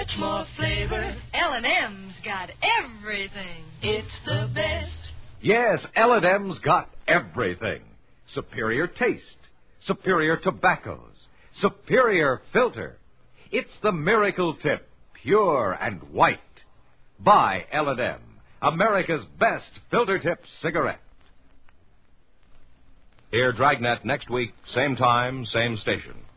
much more flavor. L&M's got everything. It's the best. Yes, L&M's got everything. Superior taste, superior tobaccos, superior filter. It's the Miracle Tip, pure and white. Buy L&M, America's best filter tip cigarette. Hear Dragnet next week, same time, same station.